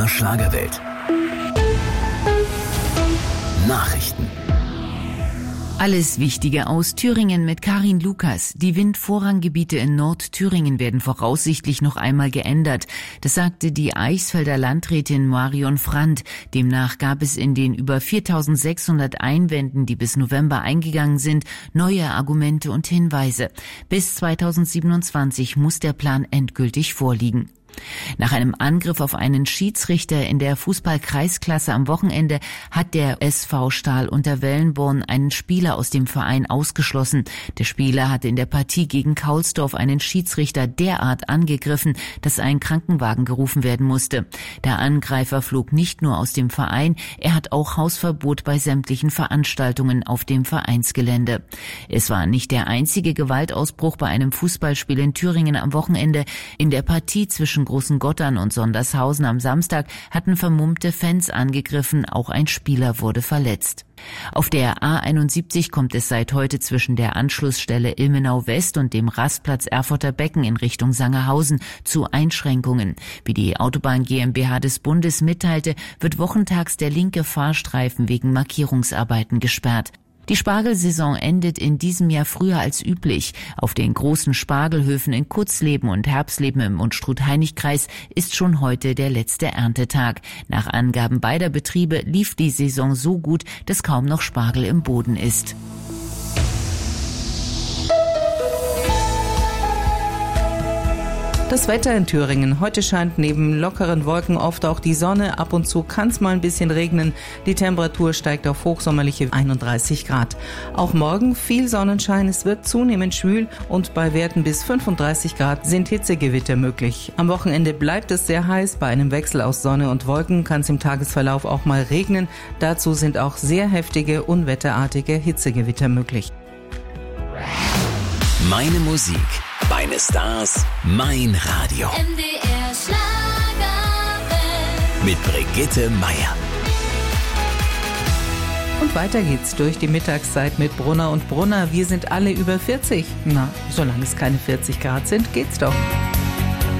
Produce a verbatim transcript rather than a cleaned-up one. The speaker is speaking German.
der Schlagerwelt. Nachrichten. Alles Wichtige aus Thüringen mit Karin Lukas. Die Windvorranggebiete in Nordthüringen werden voraussichtlich noch einmal geändert. Das sagte die Eichsfelder Landrätin Marion Frandt. Demnach gab es in den über viertausendsechshundert Einwänden, die bis November eingegangen sind, neue Argumente und Hinweise. Bis zweitausendsiebenundzwanzig muss der Plan endgültig vorliegen. Nach einem Angriff auf einen Schiedsrichter in der Fußball-Kreisklasse am Wochenende hat der S V Stahl Unterwellenborn einen Spieler aus dem Verein ausgeschlossen. Der Spieler hatte in der Partie gegen Kaulsdorf einen Schiedsrichter derart angegriffen, dass ein Krankenwagen gerufen werden musste. Der Angreifer flog nicht nur aus dem Verein, er hat auch Hausverbot bei sämtlichen Veranstaltungen auf dem Vereinsgelände. Es war nicht der einzige Gewaltausbruch bei einem Fußballspiel in Thüringen am Wochenende. In der Partie zwischen Großen Gottern und Sondershausen am Samstag hatten vermummte Fans angegriffen, auch ein Spieler wurde verletzt. Auf der A einundsiebzig kommt es seit heute zwischen der Anschlussstelle Ilmenau West und dem Rastplatz Erfurter Becken in Richtung Sangerhausen zu Einschränkungen. Wie die Autobahn GmbH des Bundes mitteilte, wird wochentags der linke Fahrstreifen wegen Markierungsarbeiten gesperrt. Die Spargelsaison endet in diesem Jahr früher als üblich. Auf den großen Spargelhöfen in Kutzleben und Herbsleben im Unstrut-Hainich-Kreis ist schon heute der letzte Erntetag. Nach Angaben beider Betriebe lief die Saison so gut, dass kaum noch Spargel im Boden ist. Das Wetter in Thüringen. Heute scheint neben lockeren Wolken oft auch die Sonne. Ab und zu kann es mal ein bisschen regnen. Die Temperatur steigt auf hochsommerliche einunddreißig Grad. Auch morgen viel Sonnenschein. Es wird zunehmend schwül und bei Werten bis fünfunddreißig Grad sind Hitzegewitter möglich. Am Wochenende bleibt es sehr heiß. Bei einem Wechsel aus Sonne und Wolken kann es im Tagesverlauf auch mal regnen. Dazu sind auch sehr heftige, unwetterartige Hitzegewitter möglich. Meine Musik, meine Stars, mein Radio. M D R Schlagerwelt. Mit Brigitte Meier. Und weiter geht's durch die Mittagszeit mit Brunner und Brunner. Wir sind alle über vierzig. Na, solange es keine vierzig Grad sind, geht's doch.